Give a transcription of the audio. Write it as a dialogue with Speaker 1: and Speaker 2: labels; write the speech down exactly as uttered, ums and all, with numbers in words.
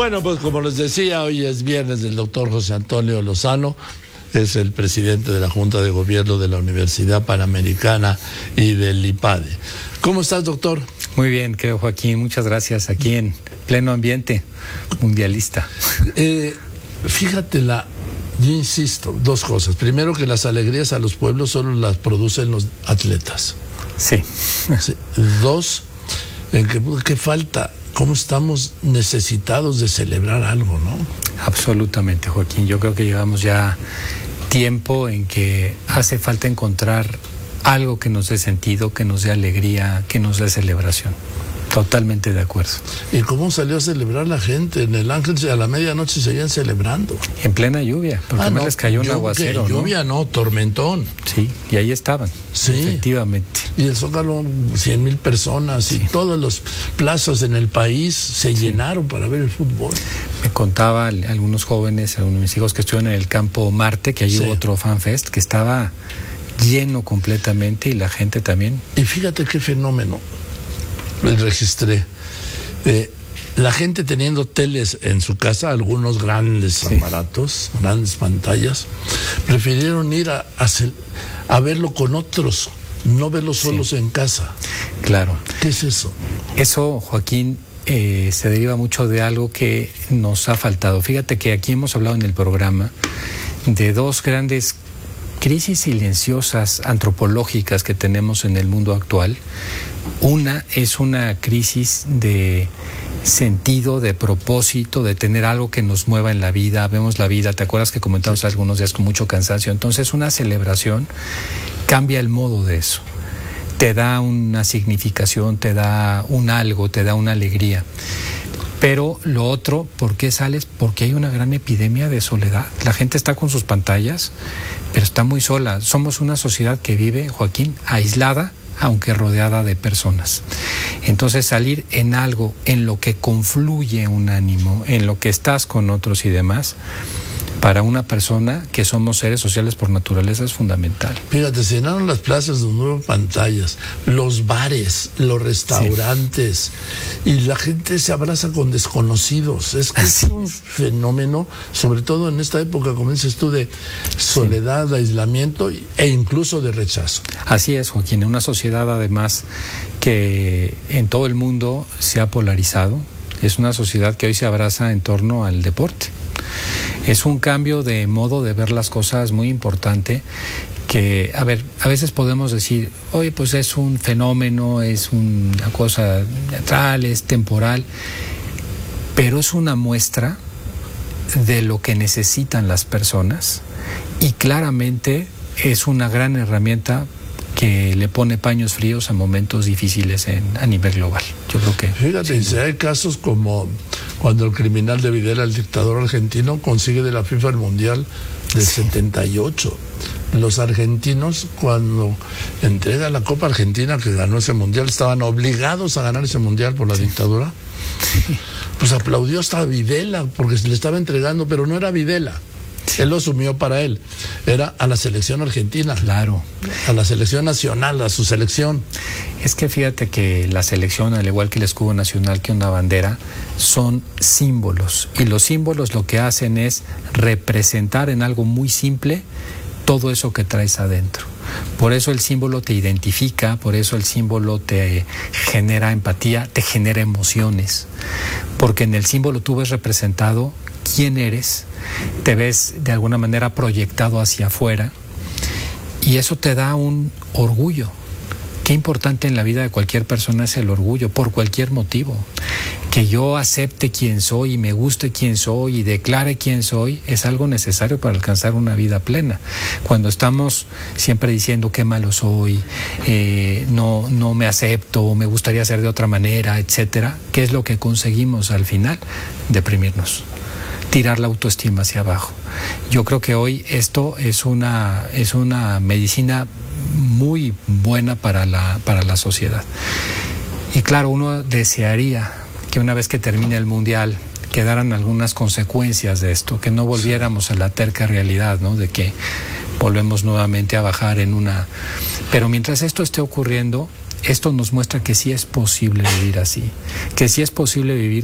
Speaker 1: Bueno, pues como les decía, hoy es viernes del doctor José Antonio Lozano, es el presidente de la Junta de Gobierno de la Universidad Panamericana y del IPADE. ¿Cómo estás, doctor?
Speaker 2: Muy bien, querido Joaquín, muchas gracias. Aquí en pleno ambiente mundialista.
Speaker 1: Eh, fíjate, la, yo insisto, dos cosas. Primero, que las alegrías a los pueblos solo las producen los atletas.
Speaker 2: Sí.
Speaker 1: Sí. Dos, en que, que falta, cómo estamos necesitados de celebrar algo, ¿no?
Speaker 2: Absolutamente, Joaquín. Yo creo que llevamos ya tiempo en que hace falta encontrar algo que nos dé sentido, que nos dé alegría, que nos dé celebración. Totalmente de acuerdo.
Speaker 1: ¿Y cómo salió a celebrar la gente? En el Ángel a la medianoche seguían celebrando.
Speaker 2: En plena lluvia, porque
Speaker 1: ah,
Speaker 2: no,
Speaker 1: les
Speaker 2: cayó un aguacero, ¿no?
Speaker 1: Lluvia no, tormentón.
Speaker 2: Sí, y ahí estaban,
Speaker 1: sí.
Speaker 2: Efectivamente.
Speaker 1: Y el Zócalo, cien mil personas, sí. Y todos los plazas en el país se sí. llenaron para ver el fútbol.
Speaker 2: Me contaba algunos jóvenes, algunos de mis hijos que estuvieron en el campo Marte, que allí sí. hubo otro FanFest, que estaba lleno completamente y la gente también.
Speaker 1: Y fíjate qué fenómeno registré. Eh, la gente teniendo teles en su casa, algunos grandes sí. aparatos, grandes pantallas, prefirieron ir a, a, a verlo con otros, no verlo solos sí. en casa.
Speaker 2: Claro.
Speaker 1: ¿Qué es eso?
Speaker 2: Eso, Joaquín, eh, se deriva mucho de algo que nos ha faltado. Fíjate que aquí hemos hablado en el programa de dos grandes crisis silenciosas antropológicas que tenemos en el mundo actual. Una es una crisis de sentido, de propósito, de tener algo que nos mueva en la vida. Vemos la vida, ¿te acuerdas que comentamos algunos días con mucho cansancio? Entonces una celebración cambia el modo de eso. Te da una significación, te da un algo, te da una alegría. Pero lo otro, ¿por qué sales? Porque hay una gran epidemia de soledad. La gente está con sus pantallas, pero está muy sola. Somos una sociedad que vive, Joaquín, aislada, aunque rodeada de personas. Entonces salir en algo en lo que confluye un ánimo, en lo que estás con otros y demás, para una persona que somos seres sociales por naturaleza es fundamental.
Speaker 1: Fíjate, se llenaron las plazas de nuevas pantallas, los bares, los restaurantes, sí. y la gente se abraza con desconocidos. Es que es un fenómeno, sobre todo en esta época, como dices tú, de soledad, sí. aislamiento e incluso de rechazo.
Speaker 2: Así es, Joaquín, en una sociedad además que en todo el mundo se ha polarizado. Es una sociedad que hoy se abraza en torno al deporte. Es un cambio de modo de ver las cosas muy importante que, a ver, a veces podemos decir, oye, pues es un fenómeno, es una cosa teatral, es temporal, pero es una muestra de lo que necesitan las personas y claramente es una gran herramienta que le pone paños fríos a momentos difíciles en, a nivel global. Yo creo que...
Speaker 1: Fíjate, sí. si hay casos como cuando el criminal de Videla, el dictador argentino, consigue de la FIFA el Mundial del sí. setenta y ocho. Los argentinos, cuando entrega la Copa Argentina, que ganó ese Mundial, estaban obligados a ganar ese Mundial por la sí. dictadura. Sí. Pues aplaudió hasta a Videla, porque se le estaba entregando, pero no era Videla. Él lo asumió para él, era a la selección argentina.
Speaker 2: Claro.
Speaker 1: A la selección nacional, a su selección.
Speaker 2: Es que fíjate que la selección, al igual que el escudo nacional, que una bandera, son símbolos. Y los símbolos lo que hacen es representar en algo muy simple todo eso que traes adentro. Por eso el símbolo te identifica, por eso el símbolo te genera empatía, te genera emociones. Porque en el símbolo tú ves representado quién eres, te ves de alguna manera proyectado hacia afuera y eso te da un orgullo. Qué importante en la vida de cualquier persona es el orgullo, por cualquier motivo. Que yo acepte quién soy y me guste quién soy y declare quién soy es algo necesario para alcanzar una vida plena. Cuando estamos siempre diciendo qué malo soy, eh, no, no me acepto, me gustaría ser de otra manera, etcétera, ¿qué es lo que conseguimos al final? Deprimirnos. Tirar la autoestima hacia abajo. Yo creo que hoy esto es una, es una medicina muy buena para la, para la sociedad. Y claro, uno desearía que una vez que termine el Mundial quedaran algunas consecuencias de esto, que no volviéramos a la terca realidad, ¿no? De que volvemos nuevamente a bajar en una... Pero mientras esto esté ocurriendo, esto nos muestra que sí es posible vivir así, que sí es posible vivir